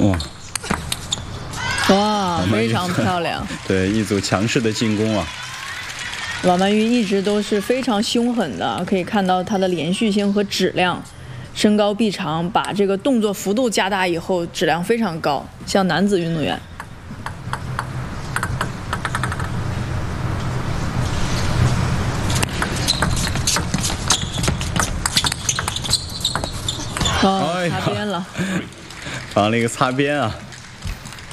哇哇，非常漂亮。 对，一组强势的进攻啊。 王曼玉一直都是非常凶狠的，可以看到她的连续性和质量，身高臂长，把这个动作幅度加大以后，质量非常高，像男子运动员。哦，擦边了， 防了一个擦边啊。